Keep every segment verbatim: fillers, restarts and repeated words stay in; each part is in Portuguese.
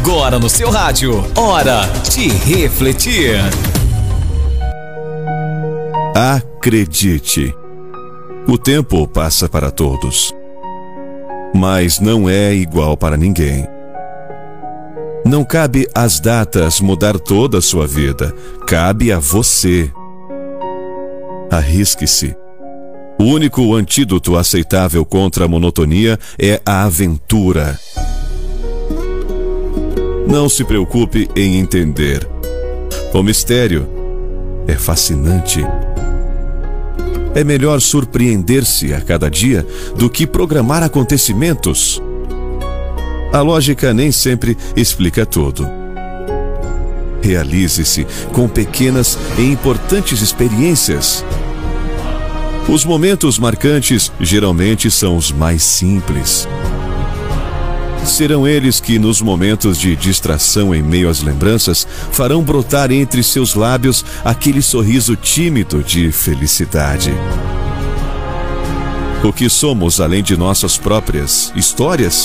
Agora no seu rádio, hora de refletir. Acredite, o tempo passa para todos, mas não é igual para ninguém. Não cabe às datas mudar toda a sua vida, cabe a você. Arrisque-se. O único antídoto aceitável contra a monotonia é a aventura. Não se preocupe em entender. O mistério é fascinante. É melhor surpreender-se a cada dia do que programar acontecimentos. A lógica nem sempre explica tudo. Realize-se com pequenas e importantes experiências. Os momentos marcantes geralmente são os mais simples. Serão eles que, nos momentos de distração em meio às lembranças, farão brotar entre seus lábios aquele sorriso tímido de felicidade. O que somos além de nossas próprias histórias?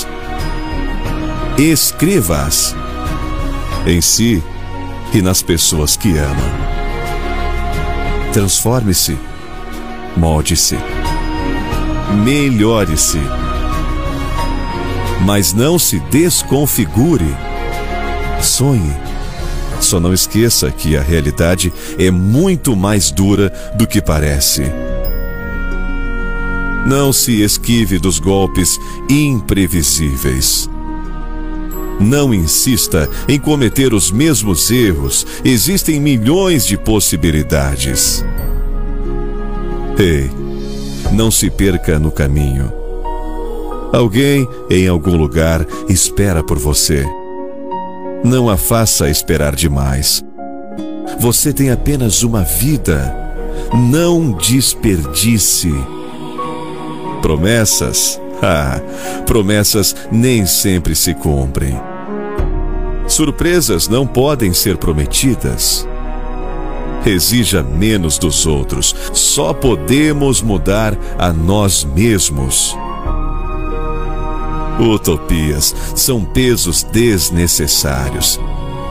Escreva-as em si e nas pessoas que ama. Transforme-se, molde-se, melhore-se. Mas não se desconfigure. Sonhe. Só não esqueça que a realidade é muito mais dura do que parece. Não se esquive dos golpes imprevisíveis. Não insista em cometer os mesmos erros. Existem milhões de possibilidades. Ei, não se perca no caminho. Alguém em algum lugar espera por você. Não a faça esperar demais. Você tem apenas uma vida. Não desperdice. Promessas? Ah, promessas nem sempre se cumprem. Surpresas não podem ser prometidas. Exija menos dos outros. Só podemos mudar a nós mesmos. Utopias são pesos desnecessários.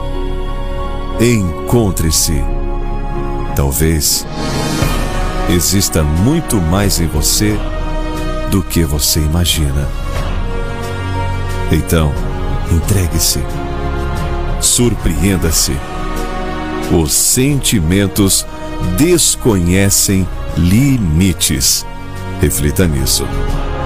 Encontre-se. Talvez exista muito mais em você do que você imagina. Então, entregue-se. Surpreenda-se. Os sentimentos desconhecem limites. Reflita nisso.